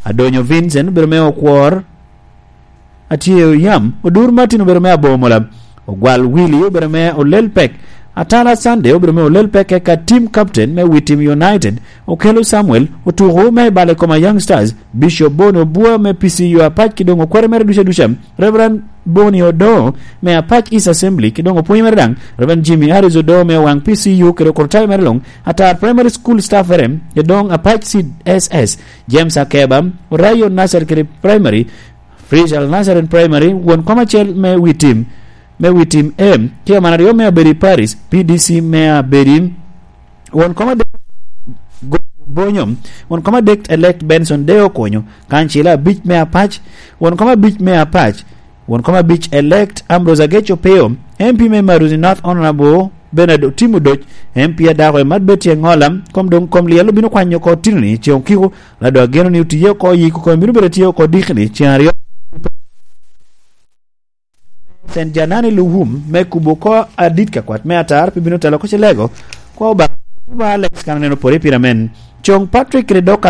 Adonyo Vincent obedo me Okwor Atiyo Yam Odur Martin obedo me Abomola Ogwal Willie obedo me Olelpek Atala Sunday obedo me Olelpek eka team captain me Witim United Okelo Samuel Otugo me Bale Koma Young Stars Bishop Bono Bua me PCU Apach Kidongo Kware mere dusha Reverend Boni Odo me Apach East Assembly Kidongo Puyi Merdang Reverend Jimmy Harris Odo me Wang PCU Kiro Kortai Merlong Atar Primary School Staff RM Yedong Apach CSS James Akeba Rayo Nasser Kiri Primary Frischal Nasser Primary Won Komachel me Witim M Kia Manario me Aberi Paris PDC me Aberi Won Koma Bonyom Won Koma Dekt Elect Benson Deo Konyo Kanchila Beach me Apach Won Koma Beach me Apach Won Koma Beach Elect Ambrose Agecho Peo MP me Maruzi North Honorable Benado Timudoch MP Adawe Madbeti Ngolam Kom lielo bino kwanyo ko tinni Chiong Kiko Lado Ageno ni utiyo ko yiku ko bino beretiyo ko dikhni Chiario Sen Janani Luhum me Kuboko Adit Kakwat me Atar Pibino Talo Lego Kwa Uba Alex Kananeno Pori Piramen Chong Patrick Ridoka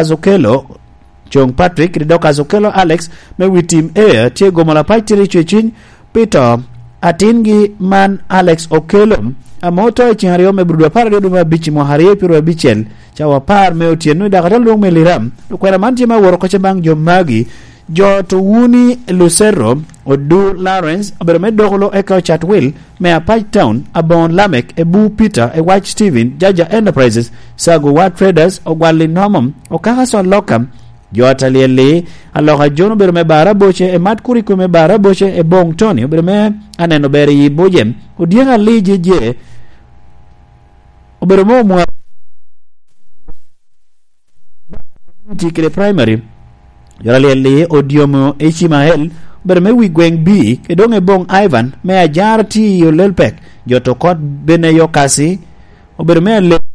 Zokelo Alex me Witim Air Tiego Malapai Tiri Chichin Peter Atingi Man Alex Okelo Amoto Chihario me Brudo Paradio Duma Bichi Moharie Piro Bichel Chawa Par me Otieno Dakatal Long me Liram Kwera Mantima Worokoche Bang Jomagi Joto Wuni Lucero Odu Lawrence Oberme Dogolo Eka Chatwell me Apach Town Abon Lamek Ebu Peter e White Steven Jaja Enterprises Sago Wat Traders Ogwali Nomom Okahason Lokam Jota Liele Aloha Jono Berme Bara Boche e Mat Kuriku Bara Boche e Bong Tony Oberme Aneno Beri Bojem Odianga Leje Obermo Mwa Tikile Primary Yoraliele Odiomo Echimael Berme Wigweng B Kedonge Bong Ivan Me Ajarti Yolelpek Jotokot Bene Yokasi Oberme Le